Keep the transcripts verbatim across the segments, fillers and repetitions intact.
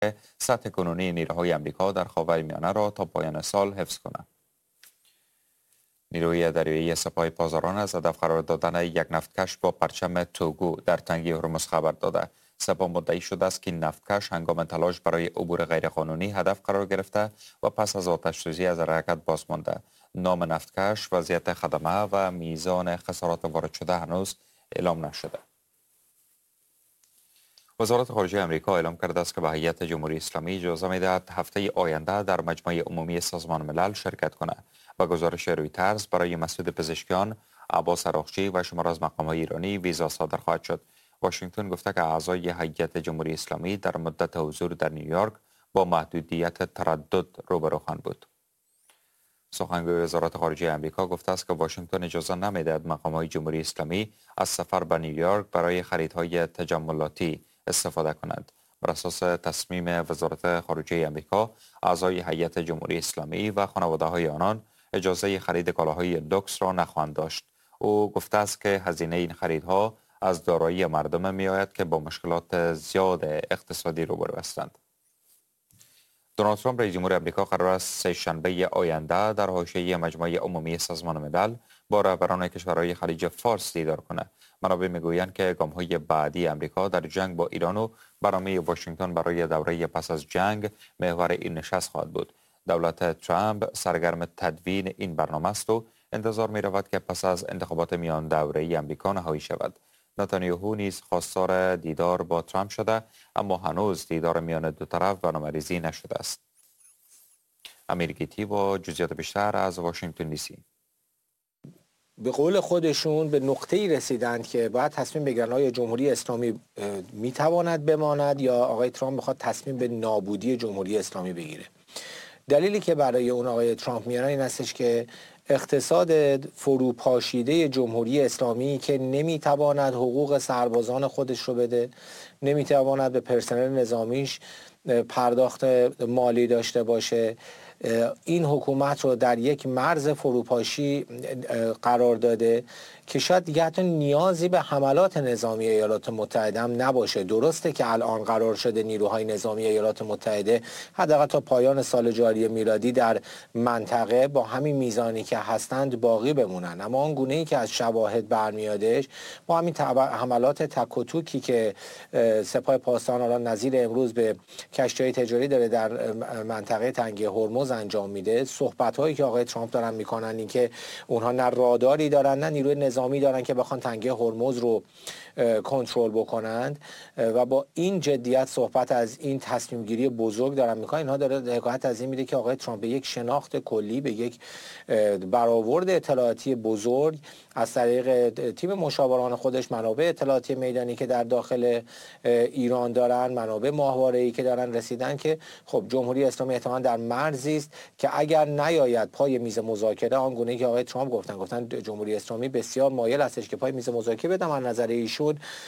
سطح کنونی نیروهای آمریکا در خاورمیانه را تا پایان سال حفظ کند. نیروی دریایی سپاه پاسداران از هدف قرار دادن یک نفتکش با پرچم توگو در تنگه هرمز خبر داده. سپاه مدعی شده است که نفتکش هنگام تلاش برای عبور غیرقانونی هدف قرار گرفته و پس از آتش‌سوزی از حرکت باز مانده. نام نفتکش، وضعیت خدمه و میزان خسارات وارد شده هنوز اعلام نشده. وزارت خارجه آمریکا اعلام کرده است که به هیئت جمهوری اسلامی اجازه می‌دهد هفته آینده در مجمع عمومی سازمان ملل شرکت کند. و گزارش رویترز برای مسعود پزشکیان، عباس عراقچی و شمار از مقام‌های ایرانی ویزا صادر خواهد شد. واشنگتن گفته که اعضای هیئت جمهوری اسلامی در مدت حضور در نیویورک با محدودیت تردد روبرو خواهند بود. سخنگوی وزارت خارجه آمریکا گفته است که واشنگتن اجازه نمی‌دهد مقام‌های جمهوری اسلامی از سفر به نیویورک برای خریدهای تجملاتی استفاده کنند. بر اساس تصمیم وزارت خارجه آمریکا، اعضای هیئت جمهوری اسلامی و خانواده‌های آنان اجازه خرید کالاهای لوکس را نخواهند داشت. او گفته است که هزینه این خریدها از دارایی مردم می‌آید که با مشکلات زیاد اقتصادی روبرو هستند. دونالد ترامپ رئیس جمهور آمریکا قرار است سه‌شنبه آینده در حاشیه مجمع عمومی سازمان ملل با رهبران کشورهای خلیج فارس دیدار کند. منابع میگویند که گام‌های بعدی آمریکا در جنگ با ایران و برنامه واشنگتن برای دوره پس از جنگ محور این نشست خواهد بود. دولت ترامپ سرگرم تدوین این برنامه است و انتظار می رود که پس از انتخابات میان دوره‌ای آمریکا نهایی شود. نتانیاهو نیز خواستار دیدار با ترامپ شده، اما هنوز دیدار میان دو طرف برنامه‌ریزی نشده است. امیر گیتی با جزئیات بیشتر از واشنگتن دی سی. به قول خودشون به نقطه‌ای رسیدند که باید تصمیم بگیرن آیا جمهوری اسلامی میتواند بماند یا آقای ترامپ میخواد تصمیم به نابودی جمهوری اسلامی بگیره. دلیلی که برای اون آقای ترامپ میارن این هستش که اقتصاد فروپاشیده جمهوری اسلامی که نمیتواند حقوق سربازان خودش رو بده، نمیتواند به پرسنل نظامیش پرداخت مالی داشته باشه، این حکومت رو در یک مرز فروپاشی قرار داده که شاید دیگه حتی نیازی به حملات نظامی ایالات متحده هم نباشه. درسته که الان قرار شده نیروهای نظامی ایالات متحده حداقل تا پایان سال جاری میلادی در منطقه با همین میزانی که هستند باقی بمونن، اما آن گونه‌ای که از شواهد برمیادش با همین حملات تک و توکی که سپاه پاسداران الان نظیر امروز به کشتی‌های تجاری داره در منطقه تنگه هرمز انجام میده، صحبت‌هایی که آقای ترامپ دارن میکنن این که اونها نه راداری دارن نه نیروی نظامی دارن که بخوان تنگه هرمز رو کنترل بکنند و با این جدیت صحبت از این تصمیم گیری بزرگ دارن میکنن. اینها داره حکایت از این میده که آقای ترامپ به یک شناخت کلی، به یک برآورد اطلاعاتی بزرگ از طریق تیم مشاوران خودش، منابع اطلاعاتی میدانی که در داخل ایران دارن، منابع ماهواره‌ای که دارن رسیدن که خب جمهوری اسلامی احتمالاً در مرزی است که اگر نیاید پای میز مذاکره، آن گونه که آقای ترامپ گفتن گفتن جمهوری اسلامی بسیار مایل هستش که پای میز مذاکره بدم، از نظر ایشون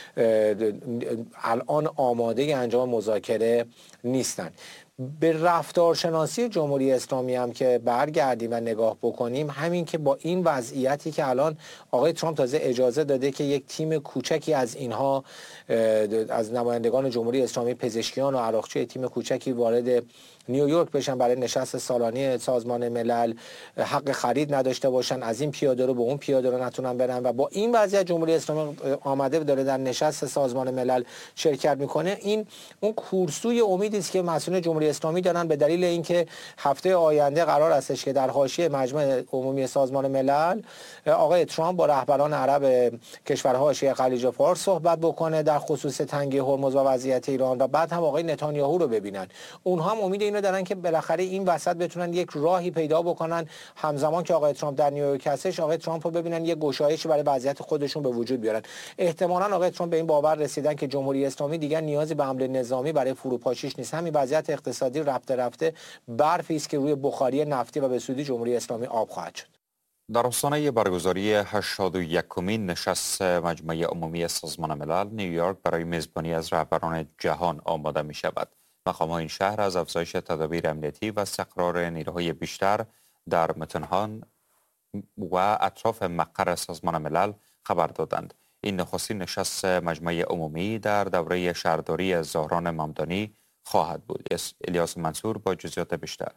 الان آماده انجام مذاکره نیستن. به رفتارشناسی جمهوری اسلامی هم که برگردیم و نگاه بکنیم، همین که با این وضعیتی که الان آقای ترامپ تازه اجازه داده که یک تیم کوچکی از اینها از نمایندگان جمهوری اسلامی، پزشکیان و عراقچی، تیم کوچکی وارد نیویورک بشن برای نشست سالانه سازمان ملل، حق خرید نداشته باشن، از این پیاده رو به اون پیاده رو نتونن برن و با این وضعیت جمهوری اسلامی آمده داره در نشست سازمان ملل شرکت میکنه. این اون کورسوی امیدی است که مسئولین جمهوری اسلامی دارن به دلیل اینکه هفته آینده قرار استش که در حاشیه مجمع عمومی سازمان ملل آقای ترامپ با رهبران عرب کشورهای حاشیه خلیج فارس صحبت بکنه در خصوص تنگه هرمز و وضعیت ایران و بعد هم آقای نتانیاهو رو ببینن. اونها هم امید اینو دارن که بالاخره این وسط بتونن یک راهی پیدا بکنن، همزمان که آقای ترامپ در نیویورک هستش آقای ترامپ رو ببینن یک گشایشی برای وضعیت خودشون به وجود بیارن. احتمالاً آقای ترامپ به این باور رسیدن که جمهوری اسلامی دیگر نیازی به حمله نظامی برای فروپاشیش نیست. همین وضعیت اقتصادی رفته رفته برفی است که روی بخاری نفتی و به سودی جمهوری اسلامی آب خواهد شد. در آستانه برگزاری هشتاد و یکمین نشست مجمع عمومی سازمان ملل، نیویورک برای میزبانی از رهبران جهان آماده می شود. مقام‌های این شهر از افزایش تدابیر امنیتی و استقرار نیروهای بیشتر در متنهان و اطراف مقر سازمان ملل خبر دادند. این نخستین نشست مجمع عمومی در دوره شهرداری زهران ممدانی خواهد بود. الیاس منصور با جزئیات بیشتر.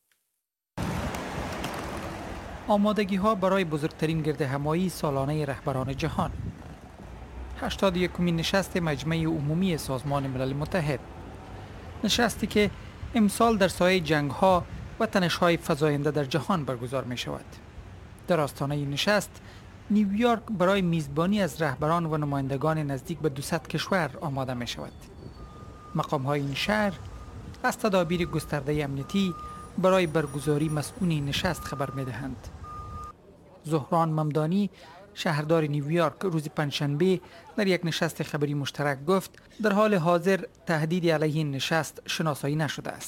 آمادگی ها برای بزرگترین گردهمایی سالانه رهبران جهان. هشتاد و یکمین نشست مجمع عمومی سازمان ملل متحد. نشستی که امسال در سایه جنگ ها و تنش های فزاینده در جهان برگزار می شود. در آستانه این نشست نیویورک برای میزبانی از رهبران و نمایندگان نزدیک به دویست کشور آماده می شود. مقام های این شهر از تدابیر گسترده امنیتی برای برگزاری مسئول نشست خبر می دهند. زهران ممدانی شهردار نیویورک روز پنجشنبه در یک نشست خبری مشترک گفت در حال حاضر تهدیدی علیه این نشست شناسایی نشده است.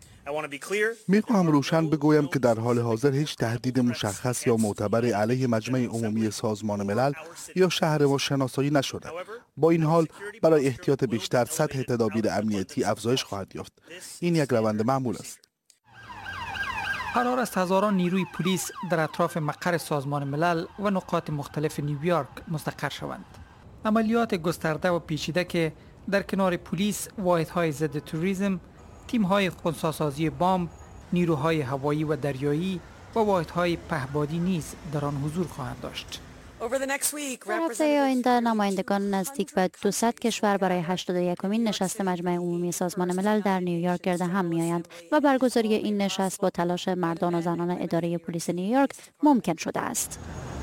میخواهم روشن بگویم که در حال حاضر هیچ تهدید مشخص یا معتبر علیه مجمع عمومی سازمان ملل یا شهر ما شناسایی نشده. با این حال برای احتیاط بیشتر سطح تدابیر امنیتی افزایش خواهد یافت. این یک روند معمول است. قرار است هزاران نیروی پلیس در اطراف مقر سازمان ملل و نقاط مختلف نیویورک مستقر شوند. عملیات گسترده و پیچیده که در کنار پلیس، واحدهای ضد تروریسم، تیم‌های خنثی‌سازی بمب، نیروهای هوایی و دریایی و واحدهای پهپادی نیز در آن حضور خواهند داشت. در هفته آینده نمایندگان نزدیک به دویست کشور برای هشتاد و یکمین نشست مجمع عمومی سازمان ملل در نیویورک گرد هم می‌آیند و برگزاری این نشست با تلاش مردان و زنان اداره پلیس نیویورک ممکن شده است.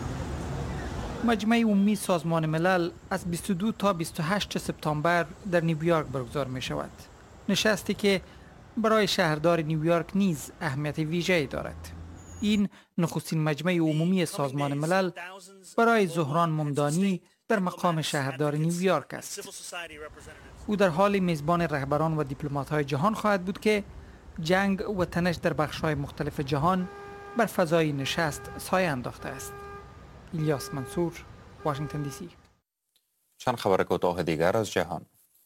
مجمع عمومی سازمان ملل از بیست و دو تا بیست و هشت سپتامبر در نیویورک برگزار می شود. نشستی که برای شهردار نیویورک نیز اهمیت ویژه‌ای دارد. این نخستین مجمع عمومی سازمان ملل برای زهران ممدانی در مقام شهردار نیویورک است. او در حال میزبان رهبران و دیپلمات‌های جهان خواهد بود که جنگ و تنش در بخش‌های مختلف جهان بر فضای نشست سایه انداخته است. الیاس منصور، واشنگتن دی سی. چند خبر کوتاه دیگر از جهان.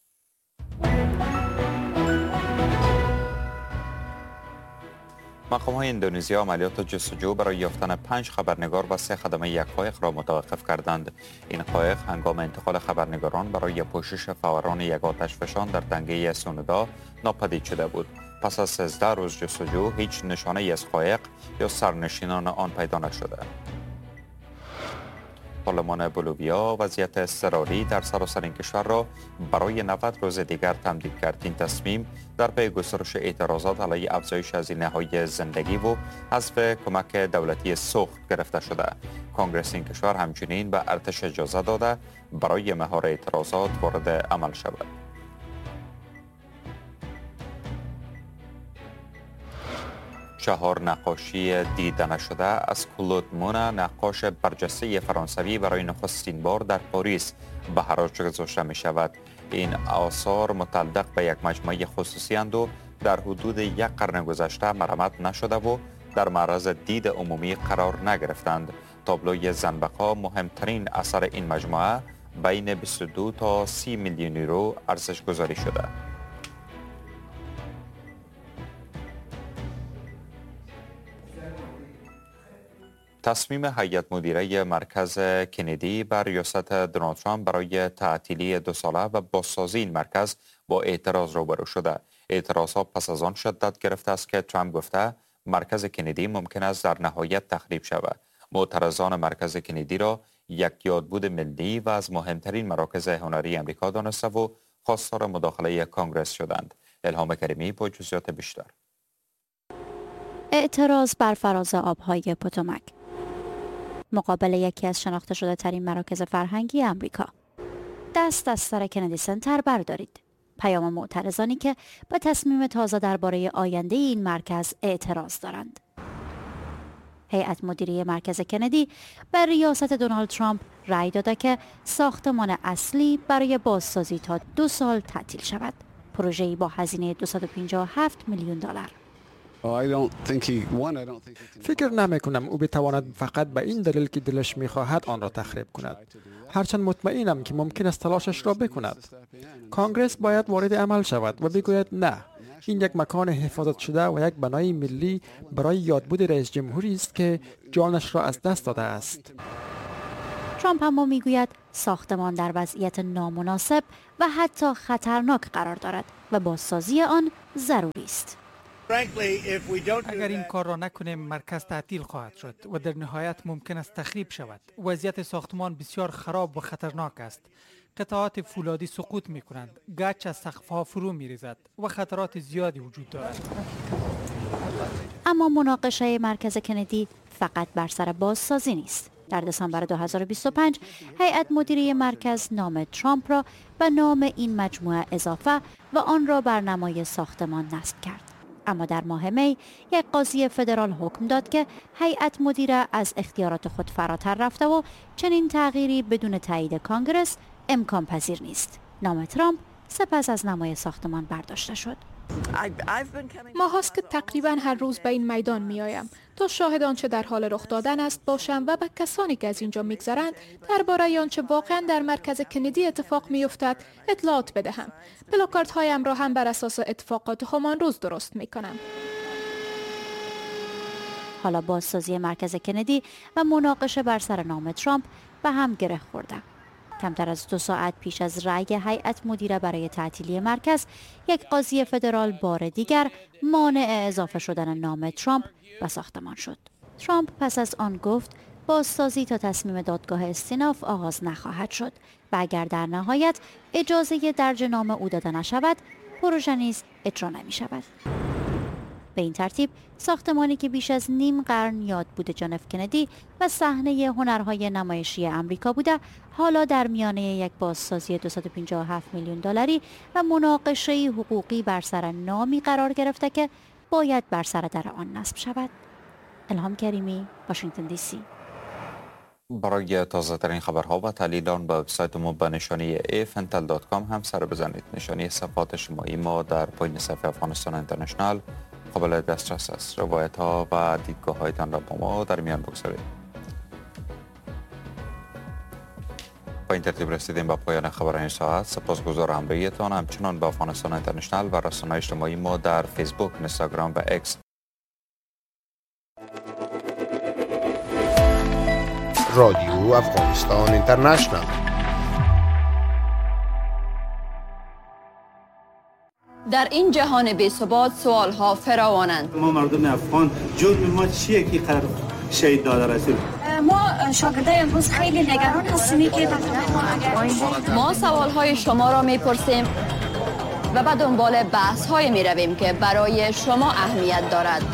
مقام‌های اندونزیا عملیات جستجو برای یافتن پنج خبرنگار و سه خدمه یک قایق را متوقف کردند. این قایق هنگام انتقال خبرنگاران برای پوشش فوران یک آتشفشان در دنگه سونودا ناپدید شده بود. پس از سیزده روز جستجو هیچ نشانه ای از قایق یا سرنشینان آن پیدا نشده. پارلمان بولیویا وضعیت اضطراری در سراسر این کشور را برای نود روز دیگر تمدید کرد. این تصمیم در پی گسترش اعتراضات علیه افزایش هزینه‌های زندگی و حذف کمک دولتی سوخت گرفته شده. کنگره این کشور همچنین به ارتش اجازه داده برای مهار اعتراضات وارد عمل شود. چهار نقاشی دیده نشده از کلود مونا، نقاش برجسته فرانسوی، برای نخستین بار در پاریس به حراج گذاشته می شود. این آثار متعلق به یک مجموعه خصوصی اند و در حدود یک قرن گذشته مرمت نشده و در معرض دید عمومی قرار نگرفتند. تابلوی زنبقا مهمترین اثر این مجموعه بین بیست و دو تا سی میلیون یورو ارزش گذاری شده. تصمیم هیئت مدیره مرکز کندی بر ریاست دونالد ترامپ برای تعطیلی دو ساله و بازسازی این مرکز با اعتراض روبرو شده. اعتراضات پس از آن شدت گرفته است که ترامپ گفته مرکز کندی ممکن است در نهایت تخریب شود. معترضان مرکز کندی را یک یادبود ملی و از مهمترین مراکز هنری امریکا دانسته و خواستار مداخله کانگرس شدند. الهام کریمی با جزئیات بیشتر. اعتراض بر فراز آبهای پوتومک مقابل یکی از شناخته شده ترین مراکز فرهنگی امریکا. دست از سر کندی سنتر بردارید. پیام معترضانی که به تصمیم تازه درباره آینده این مرکز اعتراض دارند. هیئت مدیره مرکز کندی بر ریاست دونالد ترامپ رأی داده که ساختمان اصلی برای بازسازی تا دو سال تعطیل شود. پروژه‌ای با هزینه دویست و پنجاه و هفت میلیون دلار. فکر نمی کنم او بتواند فقط به این دلیل که دلش می‌خواهد آن را تخریب کند. هرچند مطمئنم که ممکن است تلاشش را بکند. کانگرس باید وارد عمل شود و بگوید نه، این یک مکان حفاظت شده و یک بنای ملی برای یادبود رئیس جمهوری است که جانش را از دست داده است. ترامپ اما میگوید ساختمان در وضعیت نامناسب و حتی خطرناک قرار دارد و بازسازی آن ضروری است. اگر این کار را نکنیم مرکز تعطیل خواهد شد و در نهایت ممکن است تخریب شود. وضعیت ساختمان بسیار خراب و خطرناک است. قطعات فولادی سقوط می کنند، گچ از سقف‌ها فرو می ریزد و خطرات زیادی وجود دارد. اما مناقشه مرکز کندی فقط بر سر بازسازی نیست. در دسامبر دو هزار و بیست و پنج هیئت مدیره مرکز نام ترامپ را به نام این مجموعه اضافه و آن را بر نمای ساختمان نصب کرد. اما در ماه می یک قاضی فدرال حکم داد که هیئت مدیره از اختیارات خود فراتر رفته و چنین تغییری بدون تایید کانگرس امکان پذیر نیست. نام ترامپ سپس از نمای ساختمان برداشته شد. ماهاست که تقریبا هر روز به این میدان می آیم تا شاهد آنچه در حال رخ دادن است باشم و به کسانی که از اینجا میگذرند درباره آنچه واقعا در مرکز کندی اتفاق می افتد اطلاعات بدهم. پلاکاردهایم را هم بر اساس اتفاقات همان روز درست می کنم. حالا بازسازی مرکز کندی و مناقشه بر سر نام ترامپ به هم گره خورده. کمتر از دو ساعت پیش از رأی هیئت مدیره برای تعطیلی مرکز، یک قاضی فدرال بار دیگر مانع اضافه شدن نام ترامپ به ساختمان شد. ترامپ پس از آن گفت بازسازی تا تصمیم دادگاه استیناف آغاز نخواهد شد و اگر در نهایت اجازه درج نام او داده نشود، پروژه نیز اجرا نمی شود. به این ترتیب ساختمانی که بیش از نیم قرن یاد بود جان اف کندی و صحنه هنرهای نمایشی امریکا بوده، حالا در میانه یک بازسازی دویست و پنجاه و هفت میلیون دلاری و مناقشه حقوقی بر سر نامی قرار گرفته که باید بر سر در آن نصب شود. الهام کریمی، واشنگتن دی سی. برای تازه ترین خبرها و تحلیلان به وبسایت ما به نشانی اف ان تل دات کام هم سر بزنید. نشانی صفحات اجتماعی ما در پایین صفحه افغانستان اینترنشنال قابل دسترس است. روایت ها و دیدگاه هایتان را با ما در میان بگذارید. با این ترتیب رسیدیم به پایان خبران ساعت. سپاسگزار همراهیتان. همچنان به افغانستان اینترنشنال و رسانه‌های اجتماعی ما در فیسبوک، اینستاگرام و اکس. رادیو افغانستان اینترنشنال. در این جهان بی‌ثبات سوال‌ها فراوانند. ما مردم افغان جرم ما چیه که قرار شهید داده رسید؟ ما شاگردای امروز خیلی نگران هستیم که ما سوال‌های شما را می‌پرسیم و به دنبال بحث‌های می‌رویم که برای شما اهمیت دارد.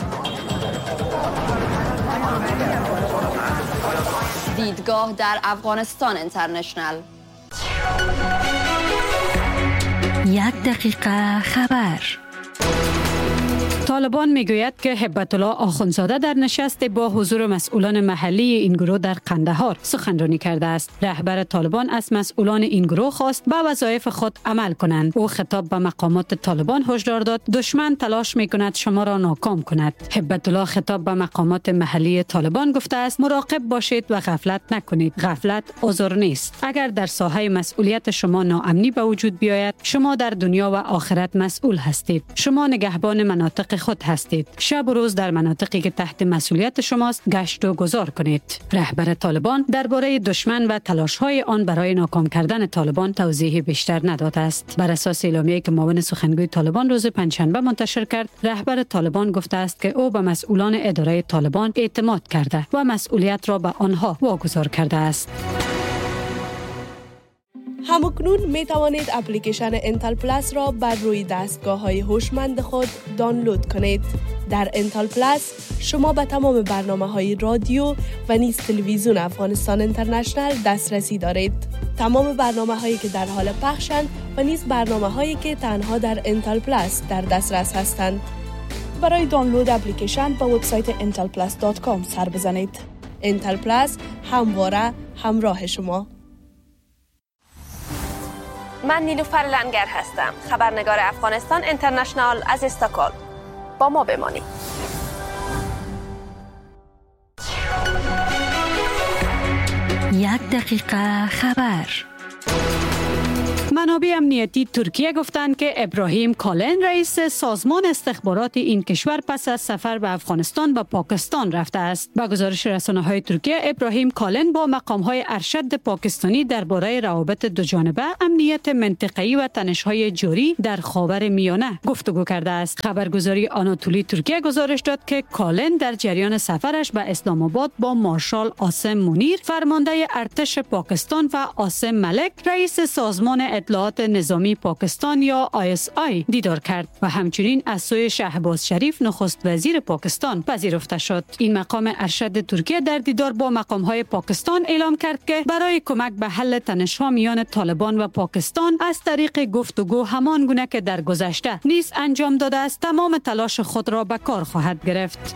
دیدگاه در افغانستان اینترنشنال. یک دقیقه خبر. طالبان میگوید که هبت الله آخوندزاده در نشست با حضور مسئولان محلی این گروه در قندهار سخنرانی کرده است. رهبر طالبان از مسئولان این گروه خواست به وظایف خود عمل کنند. او خطاب به مقامات طالبان هشدار داد دشمن تلاش میکند شما را ناکام کند. هبت الله خطاب به مقامات محلی طالبان گفته است مراقب باشید و غفلت نکنید. غفلت عذر نیست. اگر در ساحه مسئولیت شما ناامنی به وجود بیاید، شما در دنیا و آخرت مسئول هستید. شما نگهبان مناطق خود هستید. شب و روز در مناطقی که تحت مسئولیت شماست گشت و گذار کنید. رهبر طالبان درباره دشمن و تلاش‌های آن برای ناکام کردن طالبان توضیح بیشتر نداده است. بر اساس اعلامیه‌ای که معاون سخنگوی طالبان روز پنجشنبه منتشر کرد، رهبر طالبان گفته است که او به مسئولان اداره طالبان اعتماد کرده و مسئولیت را به آنها واگذار کرده است. همکنون می توانید اپلیکیشن انتل پلاس را بر روی دستگاه‌های هوشمند خود دانلود کنید. در انتل پلاس شما به تمام برنامه‌های رادیو و نیز تلویزیون افغانستان اینترنشنال دسترسی دارید. تمام برنامه‌هایی که در حال پخشند و نیز برنامه‌هایی که تنها در انتل پلاس در دسترس هستند. برای دانلود اپلیکیشن به وبسایت انتل پلاس دات کام سر بزنید. انتل پلاس همواره همراه شما. من نیلوفر لنگر هستم، خبرنگار افغانستان اینترنشنال از استکهلم. با ما بمانید. یک دقیقه خبر. منابع امنیتی ترکیه گفتند که ابراهیم کالن رئیس سازمان استخبارات این کشور پس از سفر به افغانستان و پاکستان رفته است. با گزارش رسانه‌های ترکیه، ابراهیم کالن با مقام‌های ارشد پاکستانی درباره روابط دوجانبه، امنیت منطقه‌ای و تنش‌های جاری در خاور میانه گفتگو کرده است. خبرگزاری آناتولی ترکیه گزارش داد که کالن در جریان سفرش به اسلام آباد با مارشال عاصم منیر، فرمانده ارتش پاکستان و عاصم ملک، رئیس سازمان اطلاعات نظامی پاکستان یا آی اس آی دیدار کرد و همچنین از سوی شهباز شریف نخست وزیر پاکستان پذیرفته شد. این مقام ارشد ترکیه در دیدار با مقام‌های پاکستان اعلام کرد که برای کمک به حل تنش‌ها میان طالبان و پاکستان از طریق گفتگو همان گونه که در گذشته نیز انجام داده است، تمام تلاش خود را به کار خواهد گرفت.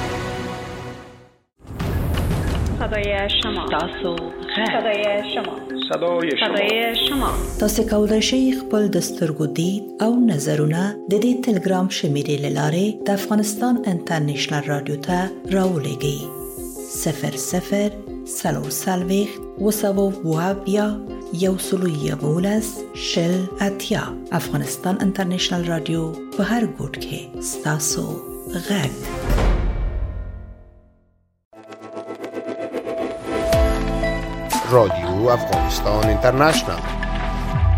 صدای شما تاسو صدای شما صدای شما صدای شما تاسو کولای شئ خپل د سترګو دید او نظرونه د دې ټلګرام شمیرې لاره د افغانستان انټرنیشنل رادیو ته راولېږئ. صفر صفر سلور سلویخت وسوو وابیا یو سلو یولس شل اتیا. افغانستان انټرنیشنل رادیو په هر ګوټ کې ستاسو غږ. رادیو افغانستان اینترنشنل